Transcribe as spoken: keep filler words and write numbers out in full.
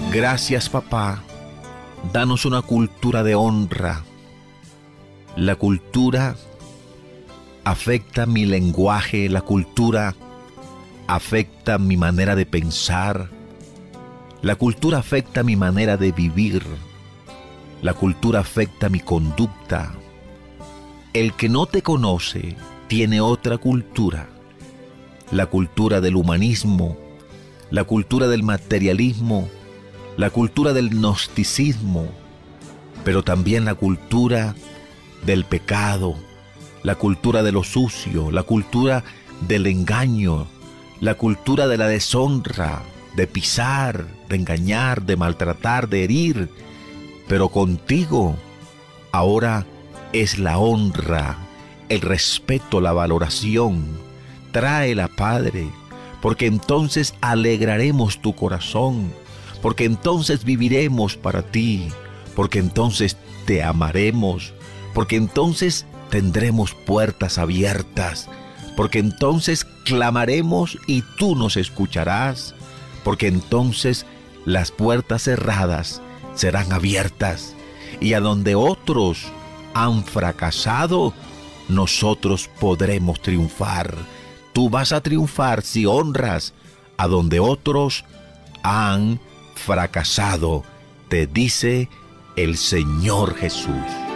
Gracias, papá. Danos una cultura de honra. La cultura afecta mi lenguaje, la cultura afecta mi manera de pensar, la cultura afecta mi manera de vivir, la cultura afecta mi conducta. El que no te conoce tiene otra cultura, la cultura del humanismo, la cultura del materialismo, la cultura del gnosticismo, pero también la cultura del pecado, la cultura de lo sucio, la cultura del engaño, la cultura de la deshonra, de pisar, de engañar, de maltratar, de herir. Pero contigo ahora es la honra, el respeto, la valoración. Tráela, Padre, porque entonces alegraremos tu corazón, porque entonces viviremos para ti, porque entonces te amaremos, porque entonces tendremos puertas abiertas, porque entonces clamaremos y tú nos escucharás, porque entonces las puertas cerradas serán abiertas, y a donde otros han fracasado, nosotros podremos triunfar. Tú vas a triunfar si honras a donde otros han fracasado, te dice el Señor Jesús.